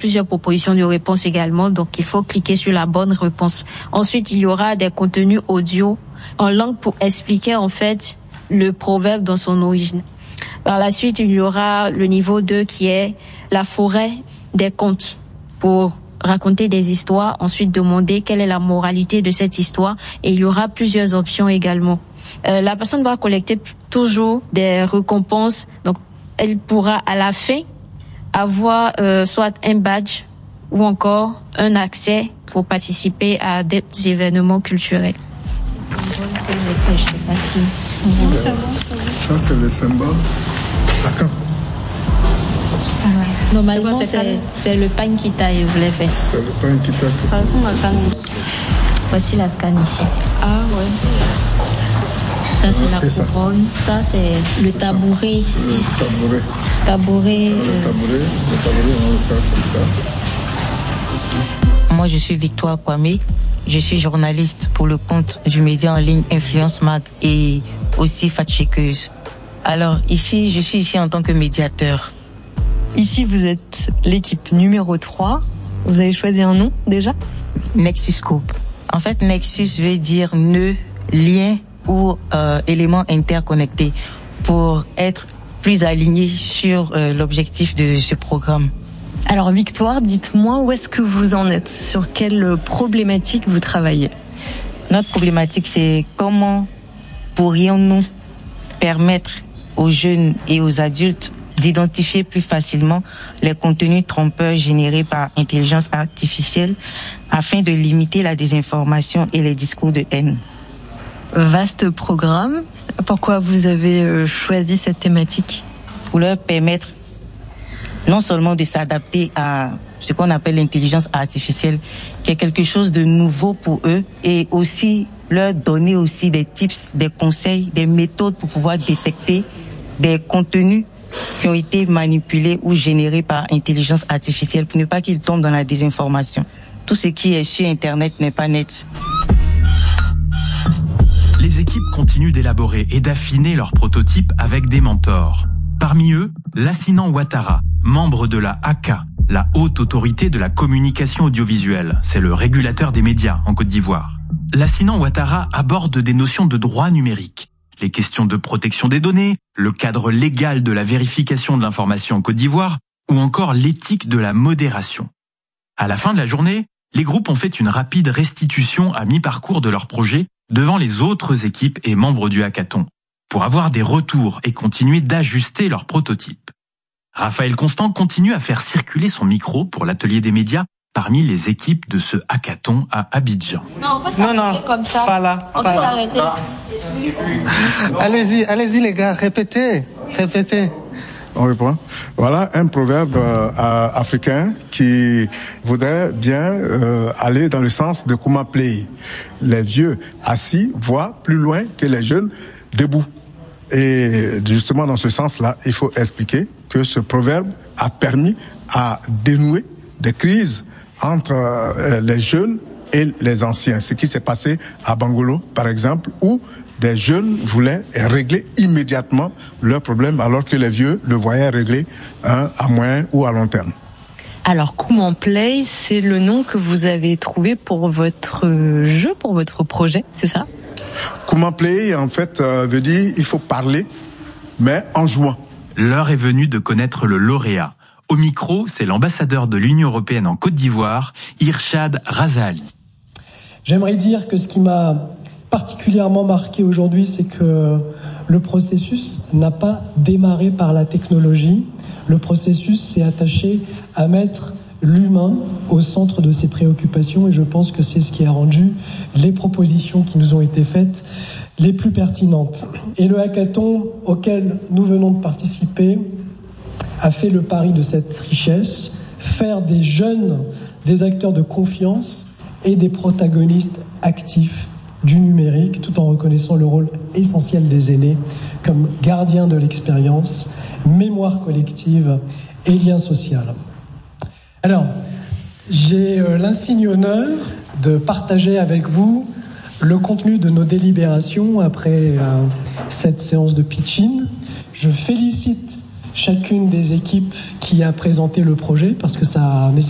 plusieurs propositions de réponses également, donc il faut cliquer sur la bonne réponse. Ensuite, il y aura des contenus audio en langue pour expliquer en fait le proverbe dans son origine. Par la suite, il y aura le niveau 2 qui est la forêt des contes pour raconter des histoires, ensuite demander quelle est la moralité de cette histoire, et il y aura plusieurs options également. La personne va collecter toujours des récompenses, donc elle pourra à la fin avoir soit un badge ou encore un accès pour participer à des événements culturels. Je sais pas si... Ça c'est le symbole Akan. Normalement, c'est le pain qui taille, vous l'avez fait. C'est le pain qui taille. Ça ressemble à canne. Voici la canne ici. Ah ouais. Ça, c'est la couronne. Ça, c'est le tabouret. Le tabouret. Le tabouret, on va le faire comme ça. Moi, je suis Victoire Kwame. Je suis journaliste pour le compte du média en ligne Influence Mag et aussi fact-checkeuse. Alors, ici, je suis ici en tant que médiateur. Ici, vous êtes l'équipe numéro 3. Vous avez choisi un nom, déjà ? Nexus Scope. En fait, Nexus veut dire nœud, lien ou élément interconnecté pour être plus aligné sur l'objectif de ce programme. Alors, Victoire, dites-moi, où est-ce que vous en êtes ? Sur quelle problématique vous travaillez ? Notre problématique, c'est comment pourrions-nous permettre aux jeunes et aux adultes d'identifier plus facilement les contenus trompeurs générés par intelligence artificielle afin de limiter la désinformation et les discours de haine. Vaste programme. Pourquoi vous avez choisi cette thématique ? Pour leur permettre non seulement de s'adapter à ce qu'on appelle l'intelligence artificielle, qui est quelque chose de nouveau pour eux, et aussi leur donner aussi des tips, des conseils, des méthodes pour pouvoir détecter des contenus qui ont été manipulés ou générés par intelligence artificielle pour ne pas qu'ils tombent dans la désinformation. Tout ce qui est sur Internet n'est pas net. Les équipes continuent d'élaborer et d'affiner leurs prototypes avec des mentors. Parmi eux, Lassinan Ouattara, membre de la ACA, la Haute Autorité de la Communication Audiovisuelle. C'est le régulateur des médias en Côte d'Ivoire. Lassinan Ouattara aborde des notions de droit numérique, les questions de protection des données, le cadre légal de la vérification de l'information en Côte d'Ivoire, ou encore l'éthique de la modération. À la fin de la journée, les groupes ont fait une rapide restitution à mi-parcours de leur projet devant les autres équipes et membres du hackathon, pour avoir des retours et continuer d'ajuster leurs prototypes. Raphaël Constant continue à faire circuler son micro pour l'atelier des médias parmi les équipes de ce hackathon à Abidjan. Non, on peut s'arrêter comme ça. Pas là. On peut s'arrêter. Allez-y les gars, répétez. On reprend. Voilà un proverbe africain qui voudrait bien aller dans le sens de Kuma Play. Les vieux assis voient plus loin que les jeunes debout. Et justement dans ce sens-là, il faut expliquer que ce proverbe a permis à dénouer des crises entre les jeunes et les anciens. Ce qui s'est passé à Bangolo, par exemple, où des jeunes voulaient régler immédiatement leurs problèmes alors que les vieux le voyaient régler à moyen ou à long terme. Alors, Kuma Play, c'est le nom que vous avez trouvé pour votre jeu, pour votre projet, c'est ça ? Kuma Play, en fait, veut dire il faut parler, mais en jouant. L'heure est venue de connaître le lauréat. Au micro, c'est l'ambassadeur de l'Union européenne en Côte d'Ivoire, Irshad Razali. J'aimerais dire que ce qui m'a particulièrement marqué aujourd'hui, c'est que le processus n'a pas démarré par la technologie. Le processus s'est attaché à mettre l'humain au centre de ses préoccupations et je pense que c'est ce qui a rendu les propositions qui nous ont été faites les plus pertinentes. Et le hackathon auquel nous venons de participer a fait le pari de cette richesse, faire des jeunes des acteurs de confiance et des protagonistes actifs du numérique, tout en reconnaissant le rôle essentiel des aînés comme gardiens de l'expérience, mémoire collective et lien social. Alors, j'ai l'insigne honneur de partager avec vous le contenu de nos délibérations après cette séance de pitching. Je félicite chacune des équipes qui a présenté le projet parce que ça nécessite